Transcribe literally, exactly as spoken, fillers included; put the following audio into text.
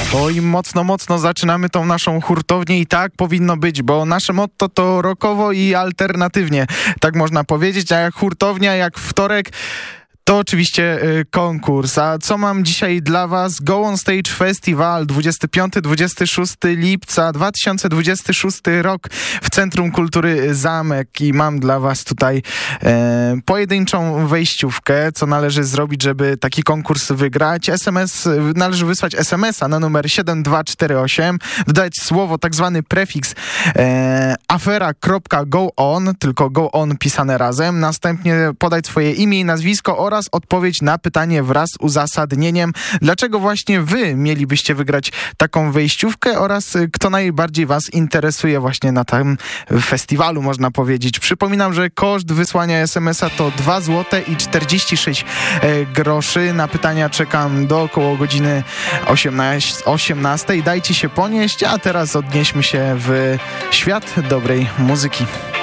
Oj, mocno, mocno zaczynamy tą naszą hurtownię i tak powinno być, bo nasze motto to rockowo i alternatywnie, tak można powiedzieć, a jak hurtownia, jak wtorek, to oczywiście y, konkurs. A co mam dzisiaj dla was? Go On Stage Festival dwudziestego piątego do dwudziestego szóstego lipca dwa tysiące dwudziesty szósty rok w Centrum Kultury Zamek i mam dla was tutaj e, pojedynczą wejściówkę, co należy zrobić, żeby taki konkurs wygrać. S M S, należy wysłać es em es a na numer siedem dwa cztery osiem, dodać słowo, tak zwany prefiks e, afera.goon, tylko go on pisane razem, następnie podać swoje imię i nazwisko oraz odpowiedź na pytanie wraz z uzasadnieniem, dlaczego właśnie wy mielibyście wygrać taką wejściówkę oraz kto najbardziej was interesuje właśnie na tym festiwalu, można powiedzieć. Przypominam, że koszt wysłania es em es a to dwa złote i czterdzieści sześć groszy. Na pytania czekam do około godziny osiemnastej. Dajcie się ponieść, a teraz odnieśmy się w świat dobrej muzyki.